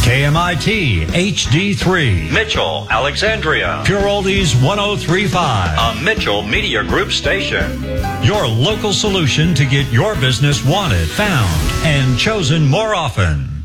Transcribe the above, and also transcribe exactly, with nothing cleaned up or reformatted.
K M I T H D three. Mitchell, Alexandria. Pure Oldies one oh three point five. A Mitchell Media Group station. Your local solution to get your business wanted, found, and chosen more often.